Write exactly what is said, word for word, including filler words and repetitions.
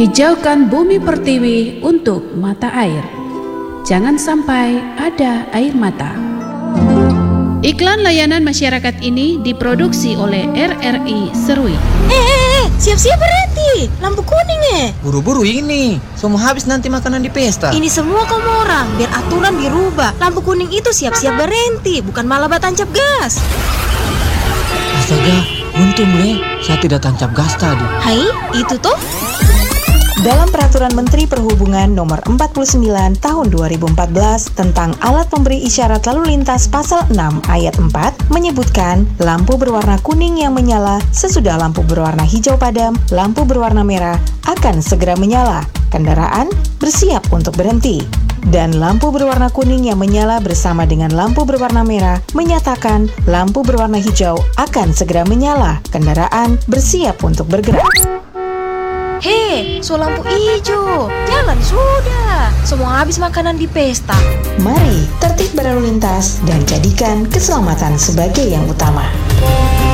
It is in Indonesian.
Hijaukan bumi pertiwi untuk mata air. Jangan sampai ada air mata. Iklan layanan masyarakat ini diproduksi oleh R R I Serui. Eh, eh, eh, siap-siap berhenti. Lampu kuning eh. Buru-buru ini, semua habis nanti makanan di pesta. Ini semua kamu orang, biar aturan dirubah. Lampu kuning itu siap-siap berhenti, bukan malah tancap gas. Astaga, untung Le, saya tidak tancap gas tadi. Hai, itu tuh. Dalam Peraturan Menteri Perhubungan Nomor empat puluh sembilan Tahun dua ribu empat belas tentang alat pemberi isyarat lalu lintas pasal enam ayat empat menyebutkan lampu berwarna kuning yang menyala sesudah lampu berwarna hijau padam, lampu berwarna merah akan segera menyala. Kendaraan bersiap untuk berhenti. Dan lampu berwarna kuning yang menyala bersama dengan lampu berwarna merah menyatakan lampu berwarna hijau akan segera menyala. Kendaraan bersiap untuk bergerak. Hei, so lampu hijau. Jalan sudah. Semua habis makanan di pesta. Mari tertib berlalu lintas dan jadikan keselamatan sebagai yang utama.